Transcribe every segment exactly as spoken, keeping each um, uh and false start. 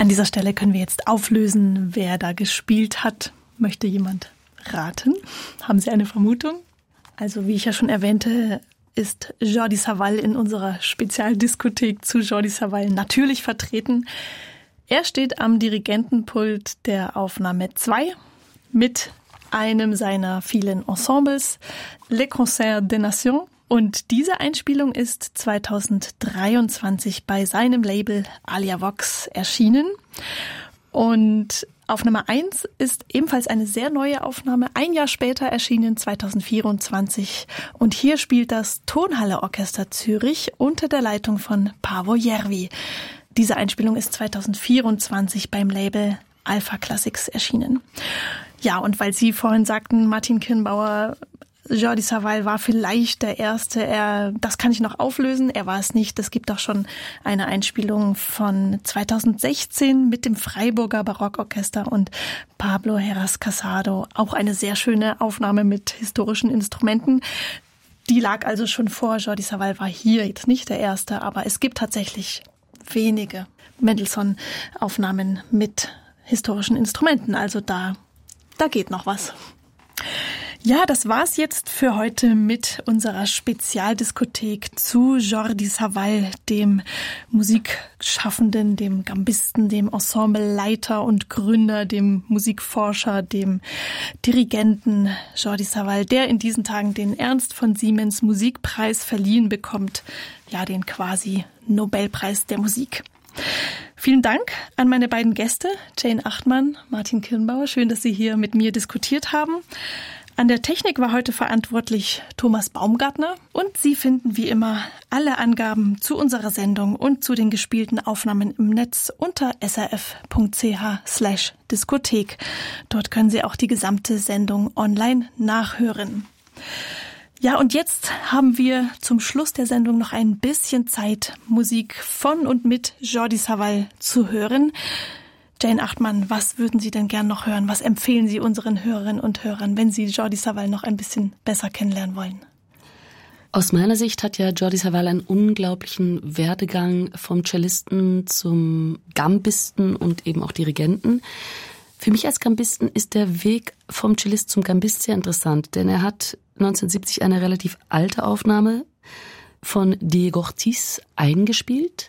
An dieser Stelle können wir jetzt auflösen, wer da gespielt hat. Möchte jemand raten? Haben Sie eine Vermutung? Also wie ich ja schon erwähnte, ist Jordi Savall in unserer Spezialdiskothek zu Jordi Savall natürlich vertreten. Er steht am Dirigentenpult der Aufnahme zwei mit einem seiner vielen Ensembles, Les Concerts des Nations. Und diese Einspielung ist zweitausenddreiundzwanzig bei seinem Label Alia Vox erschienen. Und auf Nummer eins ist ebenfalls eine sehr neue Aufnahme, ein Jahr später erschienen, zweitausendvierundzwanzig. Und hier spielt das Tonhalle Orchester Zürich unter der Leitung von Paavo Järvi. Diese Einspielung ist zweitausendvierundzwanzig beim Label Alpha Classics erschienen. Ja, und weil Sie vorhin sagten, Martin Kirnbauer, Jordi Savall war vielleicht der Erste. Er, das kann ich noch auflösen. Er war es nicht. Es gibt auch schon eine Einspielung von zweitausendsechzehn mit dem Freiburger Barockorchester und Pablo Heras Casado. Auch eine sehr schöne Aufnahme mit historischen Instrumenten. Die lag also schon vor. Jordi Savall war hier jetzt nicht der Erste, aber es gibt tatsächlich wenige Mendelssohn-Aufnahmen mit historischen Instrumenten. Also da, da geht noch was. Ja, das war's jetzt für heute mit unserer Spezialdiskothek zu Jordi Savall, dem Musikschaffenden, dem Gambisten, dem Ensembleleiter und Gründer, dem Musikforscher, dem Dirigenten Jordi Savall, der in diesen Tagen den Ernst von Siemens Musikpreis verliehen bekommt, ja, den quasi Nobelpreis der Musik. Vielen Dank an meine beiden Gäste, Jane Achtmann, Martin Kirnbauer. Schön, dass Sie hier mit mir diskutiert haben. An der Technik war heute verantwortlich Thomas Baumgartner und Sie finden wie immer alle Angaben zu unserer Sendung und zu den gespielten Aufnahmen im Netz unter srf.ch slash Diskothek. Dort können Sie auch die gesamte Sendung online nachhören. Ja, und jetzt haben wir zum Schluss der Sendung noch ein bisschen Zeit, Musik von und mit Jordi Savall zu hören. Jane Achtmann, was würden Sie denn gern noch hören? Was empfehlen Sie unseren Hörerinnen und Hörern, wenn Sie Jordi Savall noch ein bisschen besser kennenlernen wollen? Aus meiner Sicht hat ja Jordi Savall einen unglaublichen Werdegang vom Cellisten zum Gambisten und eben auch Dirigenten. Für mich als Gambisten ist der Weg vom Cellist zum Gambist sehr interessant, denn er hat neunzehnhundertsiebzig eine relativ alte Aufnahme von Diego Ortiz eingespielt,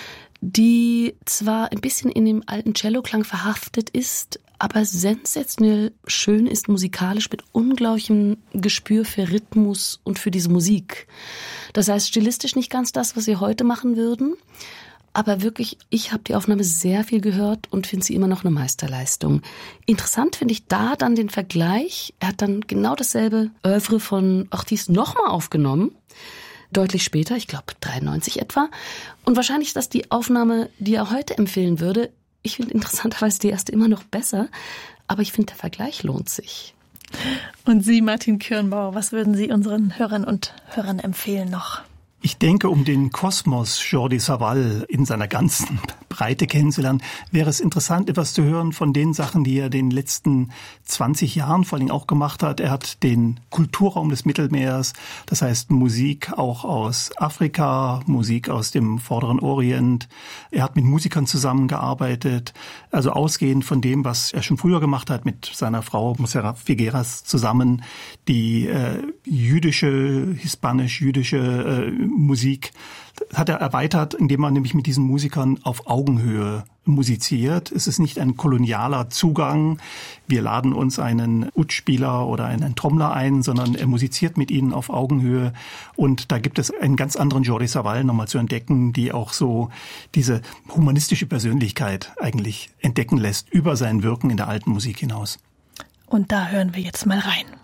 die zwar ein bisschen in dem alten Celloklang verhaftet ist, aber sensationell schön ist musikalisch mit unglaublichem Gespür für Rhythmus und für diese Musik. Das heißt, stilistisch nicht ganz das, was wir heute machen würden, aber wirklich, ich habe die Aufnahme sehr viel gehört und finde sie immer noch eine Meisterleistung. Interessant finde ich da dann den Vergleich. Er hat dann genau dasselbe Œuvre von Ortiz nochmal aufgenommen, deutlich später, ich glaube dreiundneunzig etwa. Und wahrscheinlich ist das die Aufnahme, die er heute empfehlen würde. Ich finde interessanterweise die erste immer noch besser, aber ich finde, der Vergleich lohnt sich. Und Sie, Martin Kirnbauer, was würden Sie unseren Hörern und Hörern empfehlen noch? Ich denke, um den Kosmos Jordi Savall in seiner ganzen Breite kennenzulernen, wäre es interessant, etwas zu hören von den Sachen, die er den letzten zwanzig Jahren vor allem auch gemacht hat. Er hat den Kulturraum des Mittelmeers, das heißt Musik auch aus Afrika, Musik aus dem Vorderen Orient. Er hat mit Musikern zusammengearbeitet, also ausgehend von dem, was er schon früher gemacht hat mit seiner Frau Montserrat Figueras zusammen, die äh, jüdische, hispanisch-jüdische äh, Musik hat er erweitert, indem er nämlich mit diesen Musikern auf Augenhöhe musiziert. Es ist nicht ein kolonialer Zugang, wir laden uns einen Ud-Spieler oder einen Trommler ein, sondern er musiziert mit ihnen auf Augenhöhe. Und da gibt es einen ganz anderen Jordi Savall nochmal zu entdecken, die auch so diese humanistische Persönlichkeit eigentlich entdecken lässt über sein Wirken in der alten Musik hinaus. Und da hören wir jetzt mal rein.